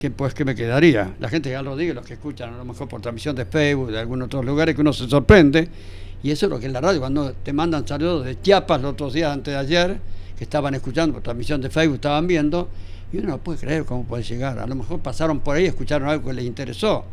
que me quedaría. La gente ya lo diga, los que escuchan a lo mejor por transmisión de Facebook, de algunos otros lugares, que uno se sorprende. Y eso es lo que es la radio, cuando te mandan saludos de Chiapas los otros días, antes de ayer, que estaban escuchando por transmisión de Facebook, estaban viendo, y uno no puede creer cómo puede llegar. A lo mejor pasaron por ahí, escucharon algo que les interesó.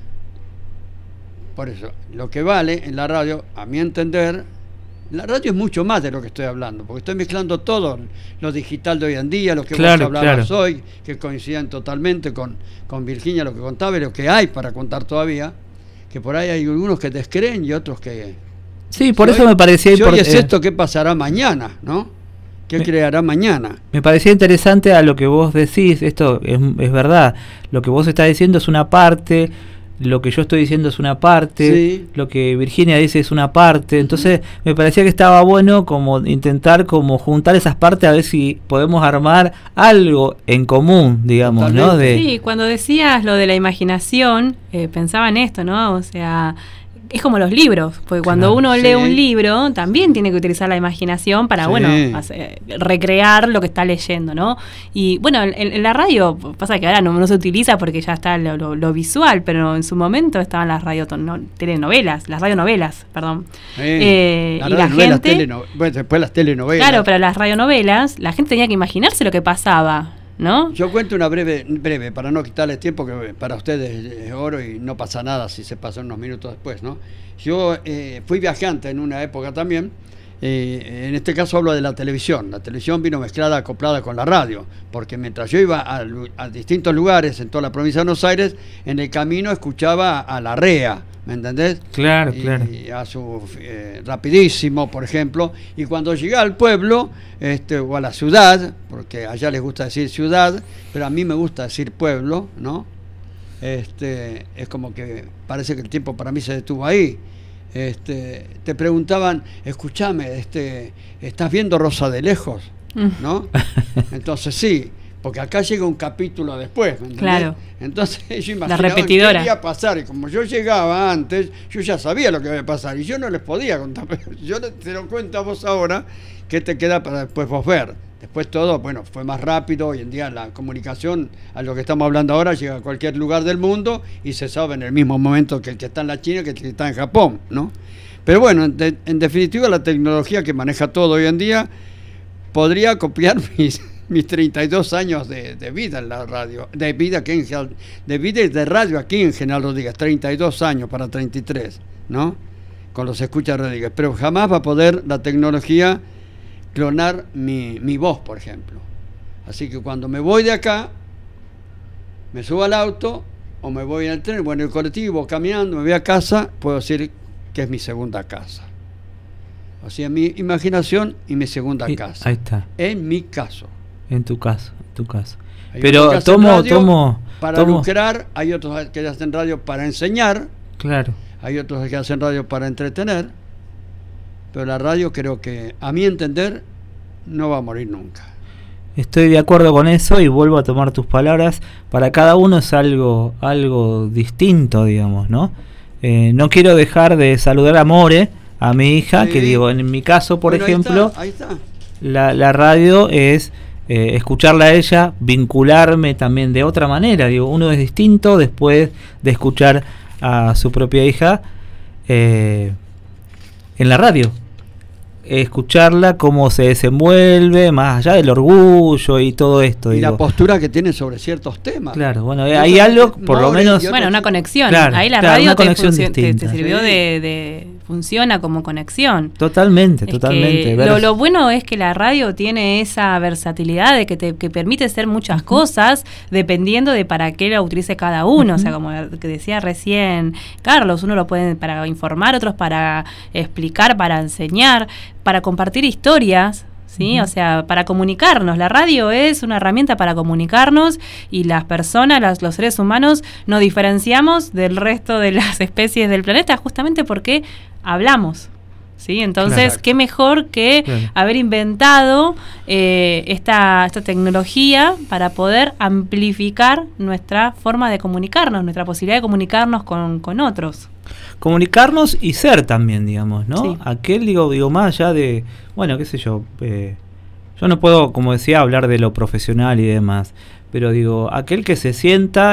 Por eso, lo que vale en la radio, a mi entender, la radio es mucho más de lo que estoy hablando, porque estoy mezclando todo, lo digital de hoy en día, lo que vos hablabas hoy, que coinciden totalmente con Virginia, lo que contaba y lo que hay para contar todavía, que por ahí hay algunos que descreen y otros que... Sí, por eso me parecía importante. Si hoy es esto, ¿qué pasará mañana, no? ¿Qué creará mañana? Me parecía interesante a lo que vos decís, esto es verdad, lo que vos estás diciendo es una parte, lo que yo estoy diciendo es una parte, sí. Lo que Virginia dice es una parte, entonces me parecía que estaba bueno como intentar como juntar esas partes a ver si podemos armar algo en común, digamos, ¿no? Sí, cuando decías lo de la imaginación, pensaba en esto, ¿no? O sea, es como los libros, porque cuando uno lee un libro también tiene que utilizar la imaginación para, recrear lo que está leyendo, ¿no? Y bueno, en la radio pasa que ahora no se utiliza porque ya está lo visual, pero en su momento estaban las telenovelas, las radionovelas, perdón. Y la gente... después las telenovelas. Claro, pero las radionovelas, la gente tenía que imaginarse lo que pasaba, ¿no? Yo cuento una breve para no quitarles tiempo, que para ustedes es oro y no pasa nada si se pasan unos minutos después, ¿no? Yo fui viajante en una época también, en este caso hablo de la televisión. La televisión vino mezclada, acoplada con la radio, porque mientras yo iba a distintos lugares en toda la provincia de Buenos Aires, en el camino escuchaba a la REA, ¿me entendés? Claro. Y a su Rapidísimo, por ejemplo. Y cuando llegué al pueblo, o a la ciudad, porque allá les gusta decir ciudad, pero a mí me gusta decir pueblo, ¿no? Es como que parece que el tiempo para mí se detuvo ahí. Te preguntaban, escúchame, ¿estás viendo Rosa de lejos? ¿No? Entonces sí, porque acá llega un capítulo después, ¿me entendés? Claro. Entonces yo imaginaba qué iba a pasar, y como yo llegaba antes, yo ya sabía lo que iba a pasar, y yo no les podía contar. Yo te lo cuento a vos ahora, que te queda para después vos ver. Después todo, fue más rápido. Hoy en día la comunicación, a lo que estamos hablando ahora, llega a cualquier lugar del mundo y se sabe en el mismo momento que el que está en la China que el que está en Japón, ¿no? Pero bueno, en definitiva, la tecnología que maneja todo hoy en día podría copiar mis 32 años de vida en la radio, de vida y de radio aquí en General Rodríguez, 32 años para 33, ¿no? Con los escuchas Rodríguez, pero jamás va a poder la tecnología clonar mi voz, por ejemplo. Así que cuando me voy de acá, me subo al auto o me voy en el tren, en el colectivo, caminando, me voy a casa, puedo decir que es mi segunda casa. O sea, mi imaginación y mi segunda casa. Ahí está. En mi caso. En tu caso. Pero para lucrar, hay otros que hacen radio para enseñar. Claro. Hay otros que hacen radio para entretener. Pero la radio, creo que, a mi entender, no va a morir nunca. Estoy de acuerdo con eso y vuelvo a tomar tus palabras. Para cada uno es algo distinto, digamos, ¿no? No quiero dejar de saludar a More, a mi hija, que digo, en mi caso, por ejemplo, ahí está. La radio es escucharla a ella, vincularme también de otra manera. Digo, uno es distinto después de escuchar a su propia hija en la radio. Escucharla cómo se desenvuelve, más allá del orgullo y todo esto. Y la postura que tiene sobre ciertos temas. Claro, bueno, hay algo, por lo menos... Bueno, una conexión. Claro, ahí la radio te sirvió de funciona como conexión. Totalmente. Lo bueno es que la radio tiene esa versatilidad de que permite hacer muchas cosas dependiendo de para qué la utilice cada uno. O sea, como que decía recién Carlos, uno lo puede para informar, otros para explicar, para enseñar, para compartir historias, ¿sí? O sea, para comunicarnos. La radio es una herramienta para comunicarnos y las personas, los seres humanos, nos diferenciamos del resto de las especies del planeta justamente porque hablamos, ¿sí? Entonces, qué mejor que haber inventado esta tecnología para poder amplificar nuestra forma de comunicarnos, nuestra posibilidad de comunicarnos con otros. Comunicarnos y ser también, digamos, ¿no? Sí. Aquel, digo, más allá de, bueno, qué sé yo, yo no puedo, como decía, hablar de lo profesional y demás, pero digo, aquel que se sienta